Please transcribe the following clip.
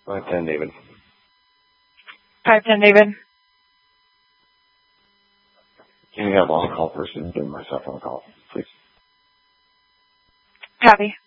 510, David. 510, David. Can you have on-call person and myself on call, please? Copy.